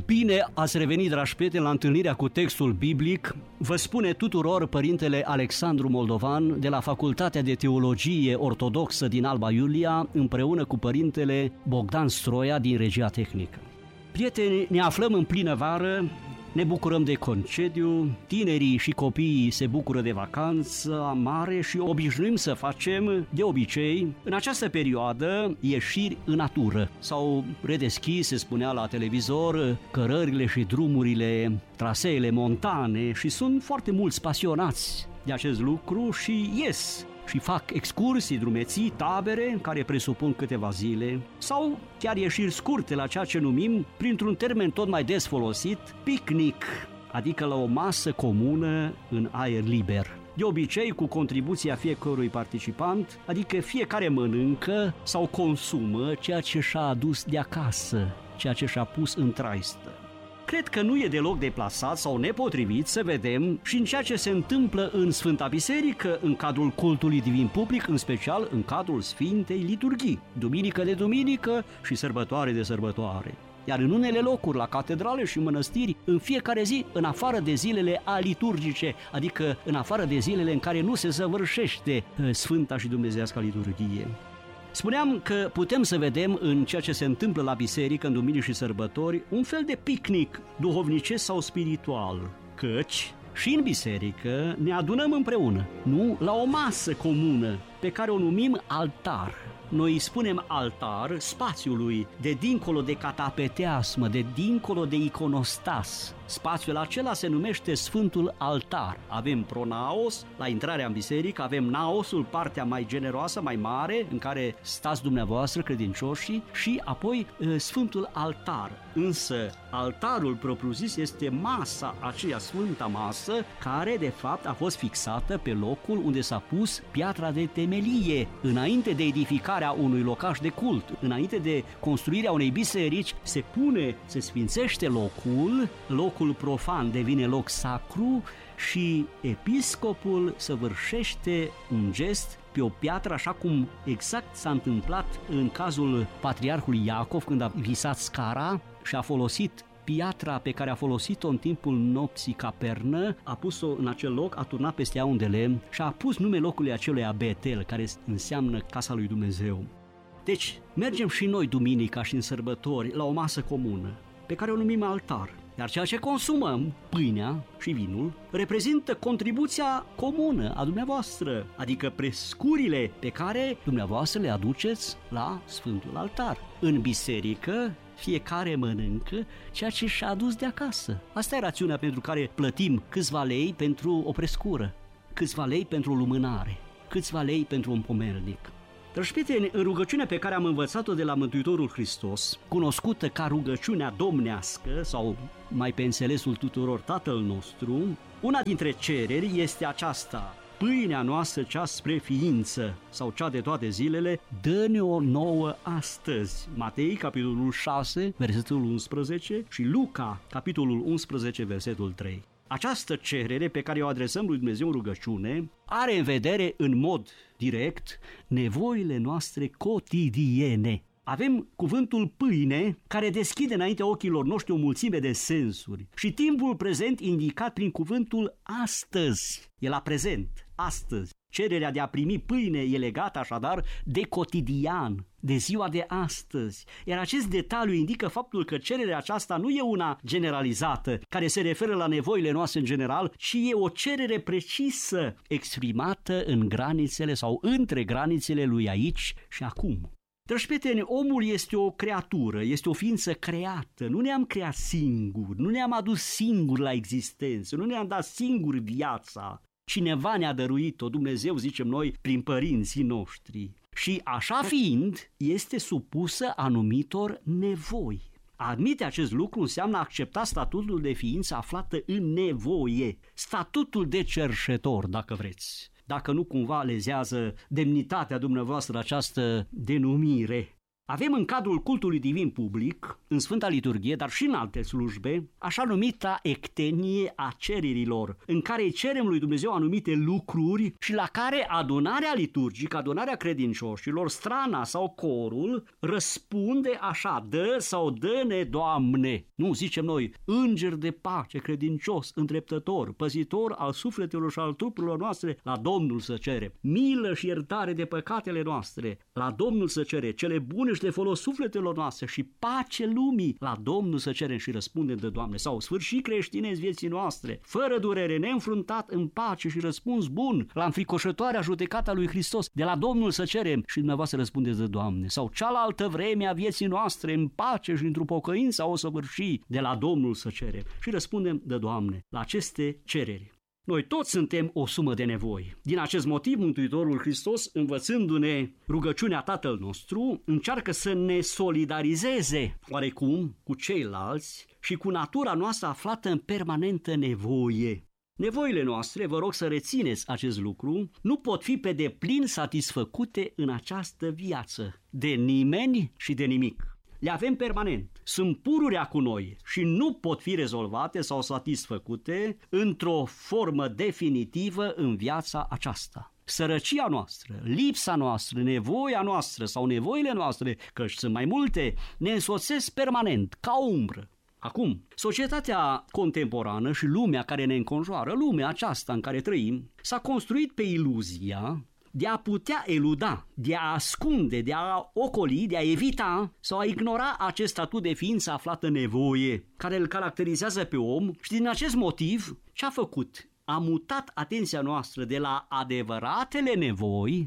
Bine ați revenit, dragi prieteni, la întâlnirea cu textul biblic. Vă spune tuturor părintele Alexandru Moldovan de la Facultatea de Teologie Ortodoxă din Alba Iulia, împreună cu părintele Bogdan Stroia din Regia Tehnică. Prieteni, ne aflăm în plină vară, ne bucurăm de concediu, tinerii și copiii se bucură de vacanță mare și obișnuim să facem, de obicei, în această perioadă, ieșiri în natură. S-au redeschis, se spunea la televizor, cărările și drumurile, traseele montane și sunt foarte mulți pasionați de acest lucru și ies și fac excursii, drumeții, tabere care presupun câteva zile sau chiar ieșiri scurte la ceea ce numim, printr-un termen tot mai des folosit, picnic, adică la o masă comună în aer liber. De obicei cu contribuția fiecărui participant, adică fiecare mănâncă sau consumă ceea ce și-a adus de acasă, ceea ce și-a pus în traistă. Cred că nu e deloc deplasat sau nepotrivit să vedem și în ceea ce se întâmplă în Sfânta Biserică, în cadrul cultului divin public, în special în cadrul Sfintei Liturghii, duminică de duminică și sărbătoare de sărbătoare. Iar în unele locuri, la catedrale și mănăstiri, în fiecare zi, în afară de zilele aliturgice, adică în afară de zilele în care nu se săvârșește Sfânta și Dumnezeiasca Liturghie. Spuneam că putem să vedem în ceea ce se întâmplă la biserică, în duminici și sărbători, un fel de picnic duhovnicesc sau spiritual, căci și în biserică ne adunăm împreună, nu la o masă comună pe care o numim altar. Noi îi spunem altar spațiului de dincolo de catapeteasmă, de dincolo de iconostas. Spațiul acela se numește Sfântul Altar. Avem pronaos, la intrarea în biserică, avem naosul, partea mai generoasă, mai mare, în care stați dumneavoastră credincioșii, și apoi Sfântul Altar. Însă altarul propriu-zis este masa aceea, sfânta masă, care de fapt a fost fixată pe locul unde s-a pus piatra de temelie, înainte de edificarea unui locaș de cult, înainte de construirea unei biserici, se sfințește locul profan devine loc sacru și episcopul săvârșește un gest pe o piatră, așa cum exact s-a întâmplat în cazul patriarhului Iacov când a visat scara și a folosit piatra pe care a folosit-o în timpul nopții ca pernă, a pus-o în acel loc, a turnat peste ea un de lemn și a pus nume locului acelui Betel, care înseamnă casa lui Dumnezeu. Deci, mergem și noi duminica și în sărbători la o masă comună, pe care o numim altar. Iar ceea ce consumăm, pâinea și vinul, reprezintă contribuția comună a dumneavoastră, adică prescurile pe care dumneavoastră le aduceți la Sfântul Altar. În biserică, fiecare mănâncă ceea ce și-a adus de acasă. Asta e rațiunea pentru care plătim câțiva lei pentru o prescură, câțiva lei pentru o lumânare, câțiva lei pentru un pomelnic. Dragi prieteni, în rugăciunea pe care am învățat-o de la Mântuitorul Hristos, cunoscută ca rugăciunea domnească sau mai pe înțelesul tuturor Tatăl nostru, una dintre cereri este aceasta: pâinea noastră cea spre ființă sau cea de toate zilele, dă-ne-o nouă astăzi. Matei, capitolul 6, versetul 11 și Luca, capitolul 11, versetul 3. Această cerere pe care o adresăm lui Dumnezeu în rugăciune are în vedere în mod direct nevoile noastre cotidiene. Avem cuvântul pâine care deschide înaintea ochilor noștri o mulțime de sensuri și timpul prezent indicat prin cuvântul astăzi. E la prezent, astăzi. Cererea de a primi pâine e legată așadar de cotidian, de ziua de astăzi. Iar acest detaliu indică faptul că cererea aceasta nu e una generalizată, care se referă la nevoile noastre în general, ci e o cerere precisă, exprimată în granițele sau între granițele lui aici și acum. Dragi prieteni, omul este o creatură, este o ființă creată, nu ne-am creat singuri, nu ne-am adus singuri la existență, nu ne-am dat singuri viața. Cineva ne-a dăruit-o, Dumnezeu, zicem noi, prin părinții noștri. Și așa fiind, este supusă anumitor nevoi. A admite acest lucru înseamnă a accepta statutul de ființă aflată în nevoie, statutul de cerșetor, dacă vreți. Dacă nu cumva lezează demnitatea dumneavoastră această denumire. Avem în cadrul cultului divin public, în Sfânta Liturghie, dar și în alte slujbe, așa numita ectenie a cererilor, în care îi cerem lui Dumnezeu anumite lucruri și la care adunarea liturgică, adunarea credincioșilor, strana sau corul, răspunde așa: dă sau dă-ne, Doamne. Nu, zicem noi, înger de pace, credincios, îndreptător, păzitor al sufletelor și al trupurilor noastre, la Domnul să cere. Milă și iertare de păcatele noastre, la Domnul să cere. Cele bune și de folos sufletelor noastre și pace lumii, la Domnul să cerem și răspundem de Doamne. Sau sfârșit creștinezi vieții noastre, fără durere, neînfruntat, în pace și răspuns bun la înfricoșătoarea judecata lui Hristos, de la Domnul să cerem și dumneavoastră răspundeți de Doamne. Sau cealaltă vreme a vieții noastre, în pace și într-o pocăință o săvârși, de la Domnul să cerem și răspundem de Doamne la aceste cereri. Noi toți suntem o sumă de nevoi. Din acest motiv, Mântuitorul Hristos, învățându-ne rugăciunea Tatăl nostru, încearcă să ne solidarizeze oarecum cu ceilalți și cu natura noastră aflată în permanentă nevoie. Nevoile noastre, vă rog să rețineți acest lucru, nu pot fi pe deplin satisfăcute în această viață de nimeni și de nimic. Le avem permanent, sunt pururea cu noi și nu pot fi rezolvate sau satisfăcute într-o formă definitivă în viața aceasta. Sărăcia noastră, lipsa noastră, nevoia noastră sau nevoile noastre, căci sunt mai multe, ne însoțesc permanent, ca o umbră. Acum, societatea contemporană și lumea care ne înconjoară, lumea aceasta în care trăim, s-a construit pe iluzia de a putea eluda, de a ascunde, de a ocoli, de a evita sau a ignora acest statut de ființă aflată în nevoie, care îl caracterizează pe om și din acest motiv ce a făcut? A mutat atenția noastră de la adevăratele nevoi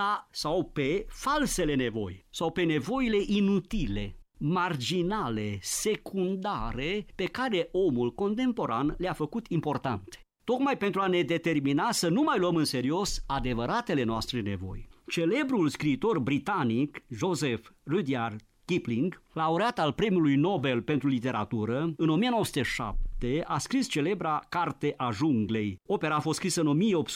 sau pe falsele nevoi sau pe nevoile inutile, marginale, secundare, pe care omul contemporan le-a făcut importante. Tocmai pentru a ne determina să nu mai luăm în serios adevăratele noastre nevoi. Celebrul scriitor britanic Joseph Rudyard Kipling, laureat al Premiului Nobel pentru literatură, în 1907 a scris celebra Carte a junglei. Opera a fost scrisă în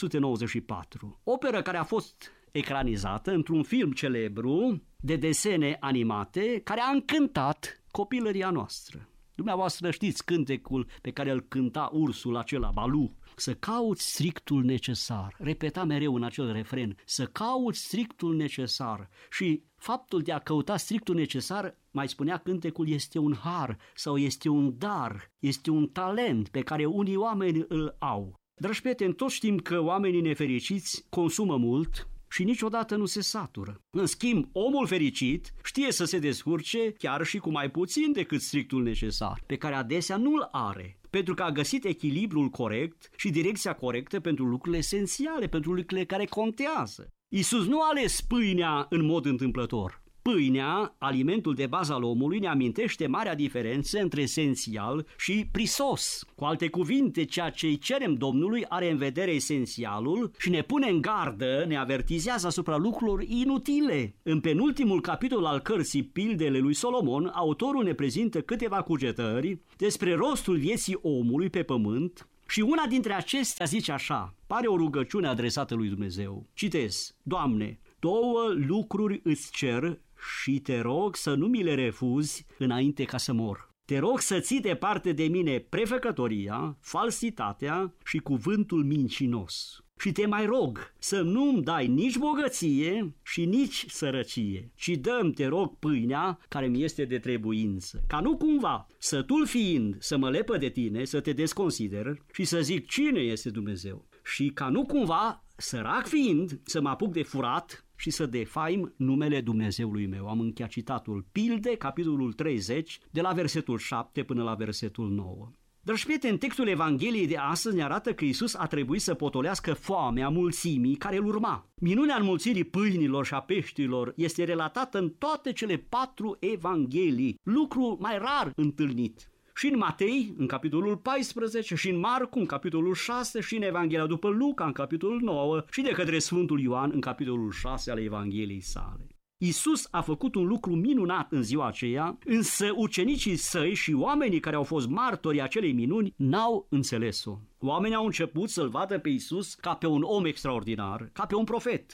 1894. Operă care a fost ecranizată într-un film celebru de desene animate care a încântat copilăria noastră. Dumneavoastră știți cântecul pe care îl cânta ursul acela, Baloo. Să cauți strictul necesar, repeta mereu în acel refren, să cauți strictul necesar. Și faptul de a căuta strictul necesar, mai spunea cântecul, este un har sau este un dar, este un talent pe care unii oameni îl au. Dragi prieteni, toți știm că oamenii nefericiți consumă mult și niciodată nu se satură. În schimb, omul fericit știe să se descurce chiar și cu mai puțin decât strictul necesar, pe care adesea nu-l are, pentru că a găsit echilibrul corect și direcția corectă pentru lucrurile esențiale, pentru lucrurile care contează. Iisus nu a ales pâinea în mod întâmplător. Pâinea, alimentul de bază al omului, ne amintește marea diferență între esențial și prisos. Cu alte cuvinte, ceea ce îi cerem Domnului are în vedere esențialul și ne pune în gardă, ne avertizează asupra lucrurilor inutile. În penultimul capitol al cărții Pildele lui Solomon, autorul ne prezintă câteva cugetări despre rostul vieții omului pe pământ și una dintre acestea zice așa, pare o rugăciune adresată lui Dumnezeu. Citez: Doamne, 2 lucruri îți cer și te rog să nu mi le refuzi înainte ca să mor. Te rog să ții departe de mine prefăcătoria, falsitatea și cuvântul mincinos. Și te mai rog să nu-mi dai nici bogăție și nici sărăcie, ci dă-mi, te rog, pâinea care mi este de trebuință, ca nu cumva, sătul fiind, să mă lepă de tine, să te desconsider și să zic cine este Dumnezeu, și ca nu cumva, sărac fiind, să mă apuc de furat și să defaim numele Dumnezeului meu. Am încheiat citatul Pilde, capitolul 30, de la versetul 7 până la versetul 9. Dragi prieteni, textul Evangheliei de astăzi ne arată că Iisus a trebuit să potolească foamea mulțimii care îl urma. Minunea înmulțirii pâinilor și a peștilor este relatată în toate cele 4 evanghelii, lucru mai rar întâlnit. Și în Matei, în capitolul 14, și în Marcu, în capitolul 6, și în Evanghelia după Luca, în capitolul 9, și de către Sfântul Ioan, în capitolul 6 al Evangheliei sale. Iisus a făcut un lucru minunat în ziua aceea, însă ucenicii săi și oamenii care au fost martorii acelei minuni n-au înțeles-o. Oamenii au început să-L vadă pe Iisus ca pe un om extraordinar, ca pe un profet.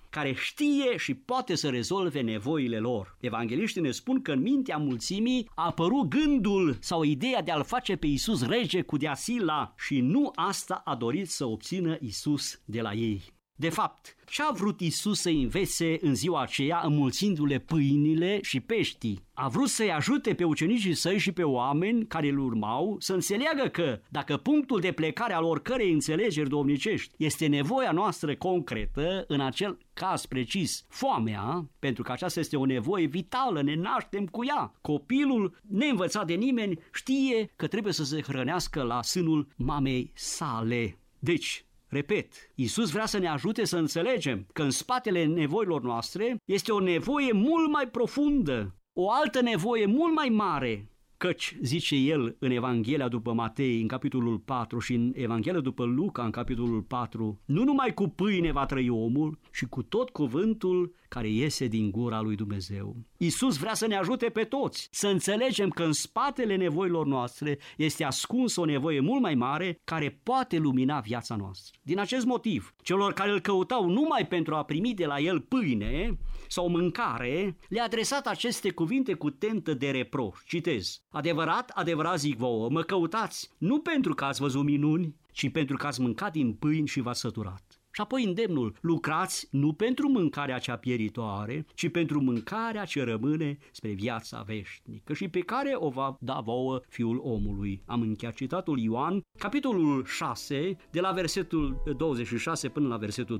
care știe și poate să rezolve nevoile lor. Evangeliștii ne spun că în mintea mulțimii a apărut gândul sau ideea de a-L face pe Iisus rege cu dea Sila și nu asta a dorit să obțină Iisus de la ei. De fapt, ce a vrut Iisus să învețe în ziua aceea înmulțindu-le pâinile și peștii? A vrut să-i ajute pe ucenicii săi și pe oameni care îl urmau să înțeleagă că dacă punctul de plecare al oricărei înțelegeri domnicești este nevoia noastră concretă, în acel caz precis, foamea, pentru că aceasta este o nevoie vitală, ne naștem cu ea. Copilul, neînvățat de nimeni, știe că trebuie să se hrănească la sânul mamei sale. Deci, repet, Iisus vrea să ne ajute să înțelegem că în spatele nevoilor noastre este o nevoie mult mai profundă, o altă nevoie mult mai mare, căci, zice el în Evanghelia după Matei, în capitolul 4 și în Evanghelia după Luca, în capitolul 4, nu numai cu pâine va trăi omul, ci cu tot cuvântul care iese din gura lui Dumnezeu. Iisus vrea să ne ajute pe toți să înțelegem că în spatele nevoilor noastre este ascunsă o nevoie mult mai mare care poate lumina viața noastră. Din acest motiv, celor care îl căutau numai pentru a primi de la el pâine sau mâncare, le-a adresat aceste cuvinte cu tentă de reproș. Citez: adevărat, adevărat zic vouă, mă căutați nu pentru că ați văzut minuni, ci pentru că ați mâncat din pâini și v-ați săturat. Și apoi îndemnul: lucrați nu pentru mâncarea cea pieritoare, ci pentru mâncarea ce rămâne spre viața veșnică și pe care o va da vouă Fiul omului. Am încheiat citatul Ioan, capitolul 6, de la versetul 26 până la versetul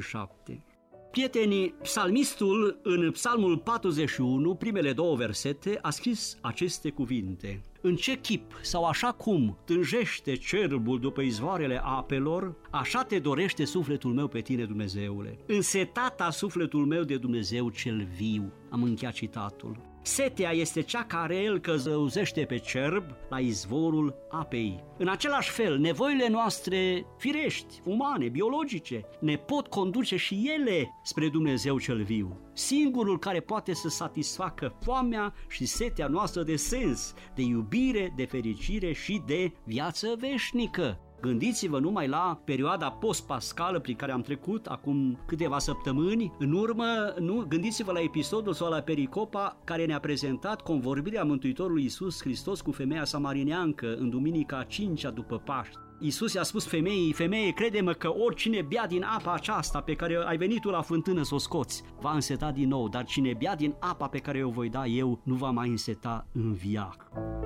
27. Prietenii, psalmistul în Psalmul 41, primele două versete, a scris aceste cuvinte: în ce chip sau așa cum tânjește cerbul după izvoarele apelor, așa te dorește sufletul meu pe tine, Dumnezeule. Însetata sufletul meu de Dumnezeu cel viu. Am încheiat citatul. Setea este cea care îl căzăuzește pe cerb la izvorul apei. În același fel, nevoile noastre firești, umane, biologice, ne pot conduce și ele spre Dumnezeu cel viu, singurul care poate să satisfacă foamea și setea noastră de sens, de iubire, de fericire și de viață veșnică. Gândiți-vă numai la perioada post-pascală prin care am trecut acum câteva săptămâni în urmă, gândiți-vă la episodul sau la pericopa care ne-a prezentat convorbirea Mântuitorului Iisus Hristos cu femeia samarineancă în duminica 5-a după Paști. Iisus i-a spus femeii: femeie, crede-mă că oricine bea din apa aceasta pe care ai venit tu la fântână să o scoți, va înseta din nou, dar cine bea din apa pe care o voi da eu, nu va mai înseta în viac.